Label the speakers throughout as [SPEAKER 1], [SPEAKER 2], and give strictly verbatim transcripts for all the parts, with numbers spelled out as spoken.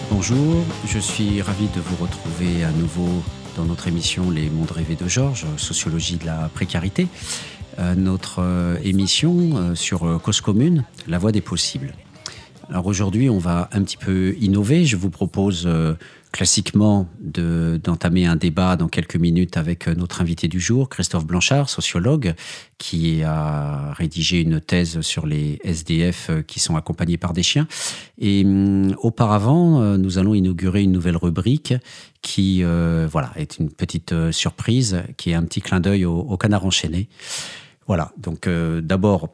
[SPEAKER 1] Bonjour, je suis ravi de vous retrouver à nouveau dans notre émission Les Mondes rêvés de Georges, Sociologie de la précarité, euh, notre euh, émission euh, sur euh, Cause commune, la voie des possibles. Alors aujourd'hui, on va un petit peu innover. Je vous propose euh, classiquement de, d'entamer un débat dans quelques minutes avec notre invité du jour, Christophe Blanchard, sociologue, qui a rédigé une thèse sur les S D F qui sont accompagnés par des chiens. Et hum, auparavant, euh, nous allons inaugurer une nouvelle rubrique qui euh, voilà, est une petite euh, surprise, qui est un petit clin d'œil au, au canard enchaîné. Voilà, donc euh, d'abord,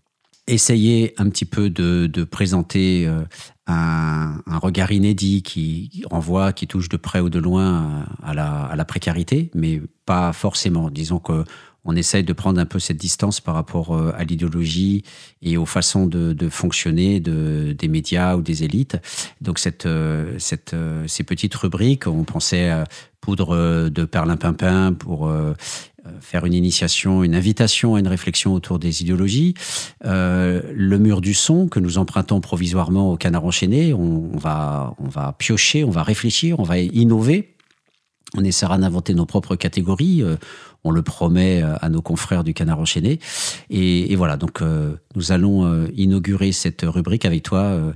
[SPEAKER 1] essayer un petit peu de, de présenter euh, un, un regard inédit qui renvoie, qui touche de près ou de loin à la, à la précarité, mais pas forcément. Disons qu'on essaye de prendre un peu cette distance par rapport à l'idéologie et aux façons de, de fonctionner de, des médias ou des élites. Donc cette, cette, ces petites rubriques, on pensait à poudre de perlimpinpin pour euh, faire une initiation, une invitation à une réflexion autour des idéologies. Euh, le mur du son que nous empruntons provisoirement au canard enchaîné, on, on, va, on va piocher, on va réfléchir, on va innover. On essaiera d'inventer nos propres catégories. Euh, on le promet à nos confrères du canard enchaîné. Et, et voilà, donc euh, nous allons euh, inaugurer cette rubrique avec toi, euh,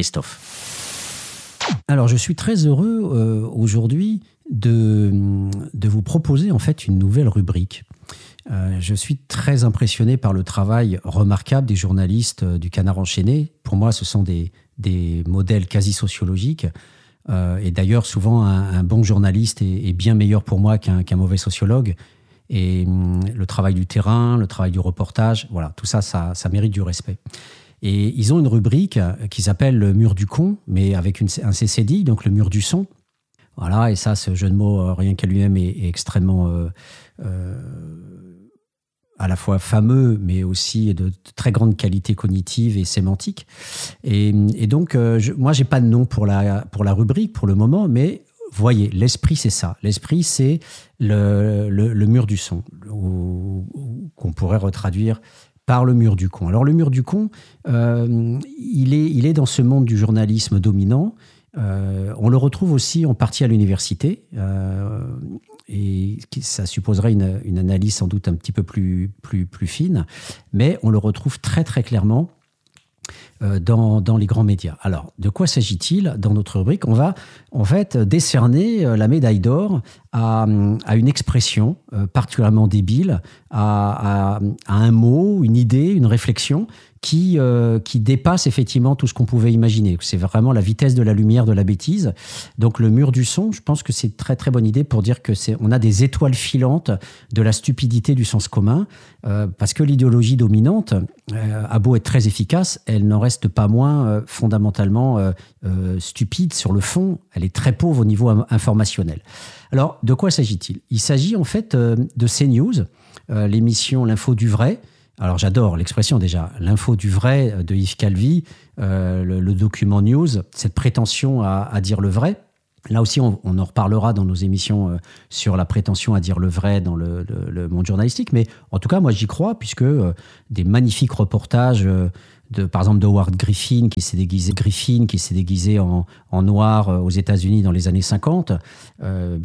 [SPEAKER 1] Christophe. Alors, je suis très heureux euh, aujourd'hui de, de vous proposer en fait une nouvelle rubrique. Euh, je suis très impressionné par le travail remarquable des journalistes euh, du canard enchaîné. Pour moi, ce sont des, des modèles quasi sociologiques. Euh, et d'ailleurs, souvent, un, un bon journaliste est, est bien meilleur pour moi qu'un, qu'un mauvais sociologue. Et hum, le travail du terrain, le travail du reportage, voilà, tout ça, ça, ça mérite du respect. Et ils ont une rubrique qui s'appelle le mur du con, mais avec une, un C C D I, donc le mur du son. Voilà, et ça, ce jeu de mots, rien qu'à lui-même, est, est extrêmement euh, euh, à la fois fameux, mais aussi de, de très grande qualité cognitive et sémantique. Et, et donc, euh, je, moi, j'ai pas de nom pour la, pour la rubrique pour le moment, mais voyez, l'esprit, c'est ça. L'esprit, c'est le, le, le mur du son, ou, ou, qu'on pourrait retraduire par le mur du con. Alors, le mur du con, euh, il est, il est dans ce monde du journalisme dominant. Euh, on le retrouve aussi en partie à l'université, euh, et ça supposerait une, une analyse sans doute un petit peu plus, plus, plus fine, mais on le retrouve très très clairement euh, dans, dans les grands médias. Alors, de quoi s'agit-il dans notre rubrique ? On va en fait décerner la médaille d'or à, à une expression euh, particulièrement débile, à, à, à un mot, une idée, une réflexion qui, euh, qui dépasse effectivement tout ce qu'on pouvait imaginer. C'est vraiment la vitesse de la lumière de la bêtise. Donc le mur du son, je pense que c'est une très très bonne idée pour dire que c'est, on a des étoiles filantes de la stupidité du sens commun, euh, parce que l'idéologie dominante euh, a beau être très efficace, elle n'en reste pas moins euh, fondamentalement euh, euh, stupide sur le fond. Elle est très pauvre au niveau informationnel. Alors, de quoi s'agit-il ? Il s'agit en fait euh, de CNews, euh, l'émission L'Info du Vrai. Alors, j'adore l'expression déjà, l'info du vrai de Yves Calvi, euh, le, le document news, cette prétention à, à dire le vrai. Là aussi, on, on en reparlera dans nos émissions euh, sur la prétention à dire le vrai dans le, le, le monde journalistique. Mais en tout cas, moi, j'y crois, puisque euh, des magnifiques reportages, euh, de, par exemple, d'Howard Griffin, qui s'est déguisé, Griffin, qui s'est déguisé en, en noir euh, aux États-Unis dans les années cinquante, euh,